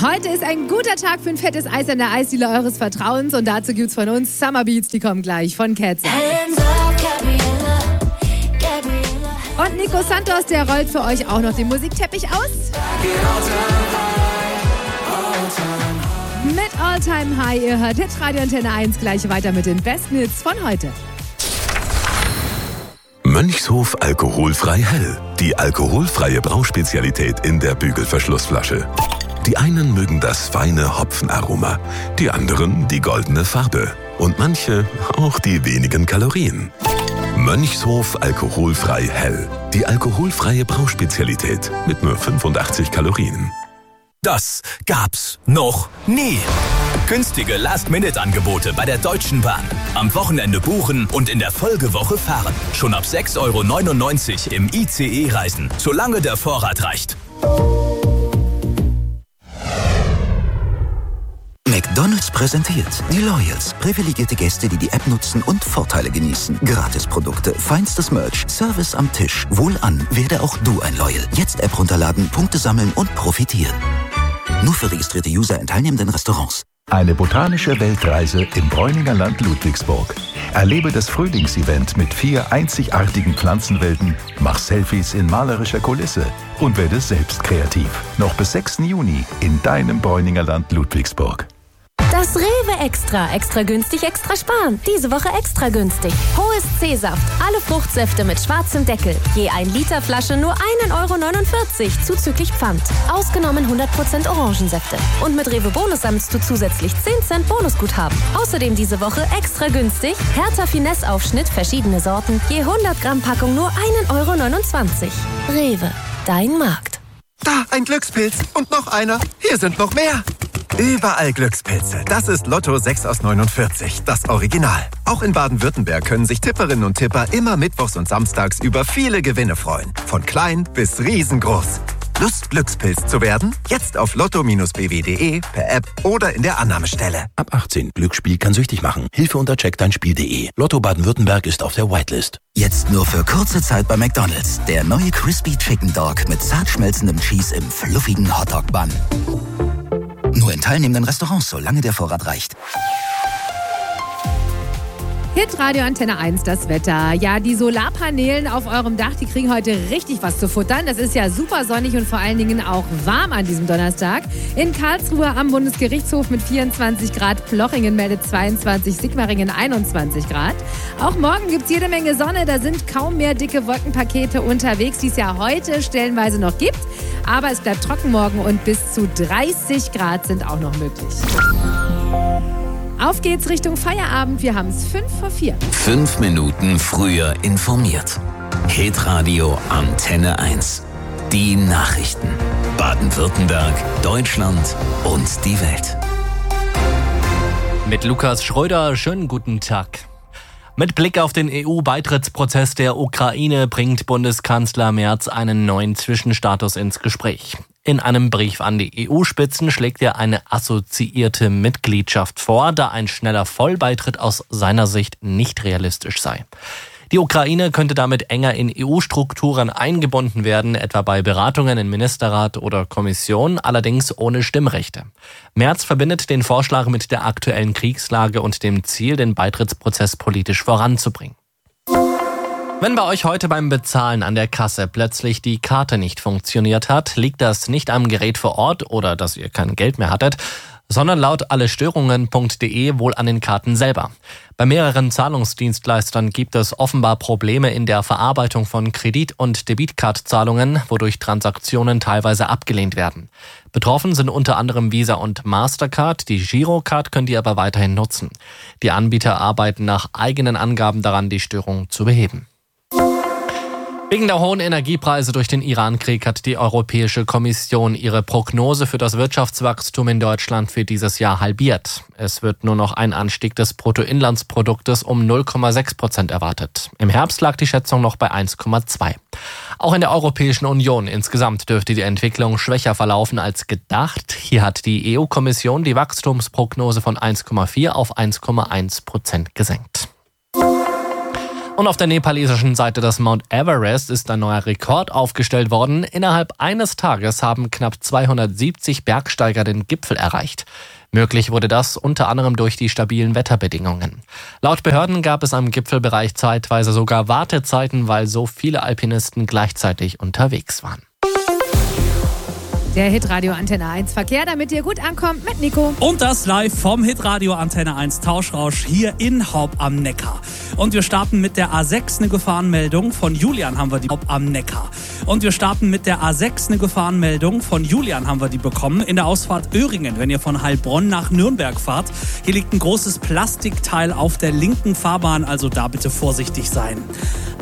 Heute ist ein guter Tag für ein fettes Eis an der Eisdiele eures Vertrauens und dazu gibt's von uns Summer Beats, die kommen gleich von Cats. Und Nico Santos, der rollt für euch auch noch den Musikteppich aus. Mit All Time High, ihr hört Hitradio Antenne 1 gleich weiter mit den besten Hits von heute. Mönchshof alkoholfrei hell. Die alkoholfreie Brauspezialität in der Bügelverschlussflasche. Die einen mögen das feine Hopfenaroma, die anderen die goldene Farbe und manche auch die wenigen Kalorien. Mönchshof alkoholfrei hell. Die alkoholfreie Brauspezialität mit nur 85 Kalorien. Das gab's noch nie. Günstige Last-Minute-Angebote bei der Deutschen Bahn. Am Wochenende buchen und in der Folgewoche fahren. Schon ab 6,99 € im ICE reisen, solange der Vorrat reicht. McDonald's präsentiert die Loyals. Privilegierte Gäste, die die App nutzen und Vorteile genießen. Gratisprodukte, feinstes Merch, Service am Tisch. Wohlan, werde auch du ein Loyal. Jetzt App runterladen, Punkte sammeln und profitieren. Nur für registrierte User in teilnehmenden Restaurants. Eine botanische Weltreise im Bräuninger Land Ludwigsburg. Erlebe das Frühlingsevent mit 4 einzigartigen Pflanzenwelten, mach Selfies in malerischer Kulisse und werde selbst kreativ. Noch bis 6. Juni in deinem Bräuninger Land Ludwigsburg. Das Rewe Extra. Extra günstig, extra sparen. Diese Woche extra günstig. Hohes C-Saft. Alle Fruchtsäfte mit schwarzem Deckel. Je 1 Liter Flasche nur 1,49 € zuzüglich Pfand. Ausgenommen 100% Orangensäfte. Und mit Rewe Bonus sammelst du zusätzlich 10 Cent Bonusguthaben. Außerdem diese Woche extra günstig. Hertha Finesse Aufschnitt, verschiedene Sorten. Je 100 Gramm Packung nur 1,29 €. Rewe. Dein Markt. Da, ein Glückspilz. Und noch einer. Hier sind noch mehr. Überall Glückspilze. Das ist Lotto 6 aus 49, das Original. Auch in Baden-Württemberg können sich Tipperinnen und Tipper immer mittwochs und samstags über viele Gewinne freuen. Von klein bis riesengroß. Lust, Glückspilz zu werden? Jetzt auf lotto-bw.de, per App oder in der Annahmestelle. Ab 18. Glücksspiel kann süchtig machen. Hilfe unter checkdeinspiel.de. Lotto Baden-Württemberg ist auf der Whitelist. Jetzt nur für kurze Zeit bei McDonald's. Der neue Crispy Chicken Dog mit zart schmelzendem Cheese im fluffigen Hotdog-Bun. Nur in teilnehmenden Restaurants, solange der Vorrat reicht. Hitradio Antenne 1, das Wetter. Ja, die Solarpanelen auf eurem Dach, die kriegen heute richtig was zu futtern. Das ist ja super sonnig und vor allen Dingen auch warm an diesem Donnerstag. In Karlsruhe am Bundesgerichtshof mit 24 Grad, Plochingen meldet 22, Sigmaringen 21 Grad. Auch morgen gibt's jede Menge Sonne, da sind kaum mehr dicke Wolkenpakete unterwegs, die es ja heute stellenweise noch gibt. Aber es bleibt trocken morgen und bis zu 30 Grad sind auch noch möglich. Auf geht's Richtung Feierabend. Wir haben es 3:55. 5 Minuten früher informiert. Hitradio Antenne 1. Die Nachrichten. Baden-Württemberg, Deutschland und die Welt. Mit Lukas Schröder, schönen guten Tag. Mit Blick auf den EU-Beitrittsprozess der Ukraine bringt Bundeskanzler Merz einen neuen Zwischenstatus ins Gespräch. In einem Brief an die EU-Spitzen schlägt er eine assoziierte Mitgliedschaft vor, da ein schneller Vollbeitritt aus seiner Sicht nicht realistisch sei. Die Ukraine könnte damit enger in EU-Strukturen eingebunden werden, etwa bei Beratungen in Ministerrat oder Kommission, allerdings ohne Stimmrechte. Merz verbindet den Vorschlag mit der aktuellen Kriegslage und dem Ziel, den Beitrittsprozess politisch voranzubringen. Wenn bei euch heute beim Bezahlen an der Kasse plötzlich die Karte nicht funktioniert hat, liegt das nicht am Gerät vor Ort oder dass ihr kein Geld mehr hattet, sondern laut allestörungen.de wohl an den Karten selber. Bei mehreren Zahlungsdienstleistern gibt es offenbar Probleme in der Verarbeitung von Kredit- und Debitcard-Zahlungen, wodurch Transaktionen teilweise abgelehnt werden. Betroffen sind unter anderem Visa und Mastercard, die Girocard könnt ihr aber weiterhin nutzen. Die Anbieter arbeiten nach eigenen Angaben daran, die Störung zu beheben. Wegen der hohen Energiepreise durch den Iran-Krieg hat die Europäische Kommission ihre Prognose für das Wirtschaftswachstum in Deutschland für dieses Jahr halbiert. Es wird nur noch ein Anstieg des Bruttoinlandsproduktes um 0,6% erwartet. Im Herbst lag die Schätzung noch bei 1,2. Auch in der Europäischen Union insgesamt dürfte die Entwicklung schwächer verlaufen als gedacht. Hier hat die EU-Kommission die Wachstumsprognose von 1,4 auf 1,1% gesenkt. Und auf der nepalesischen Seite des Mount Everest ist ein neuer Rekord aufgestellt worden. Innerhalb eines Tages haben knapp 270 Bergsteiger den Gipfel erreicht. Möglich wurde das unter anderem durch die stabilen Wetterbedingungen. Laut Behörden gab es am Gipfelbereich zeitweise sogar Wartezeiten, weil so viele Alpinisten gleichzeitig unterwegs waren. Der Hitradio Antenne 1 Verkehr, damit ihr gut ankommt mit Nico. Und das live vom Hitradio Antenne 1 Tauschrausch hier in Haupt am Neckar. Und wir starten mit der A6 eine Gefahrenmeldung. Von Julian haben wir die Haupt am Neckar. Und wir starten mit der A6 eine Gefahrenmeldung. Von Julian haben wir die bekommen. In der Ausfahrt Öhringen, wenn ihr von Heilbronn nach Nürnberg fahrt. Hier liegt ein großes Plastikteil auf der linken Fahrbahn, also da bitte vorsichtig sein.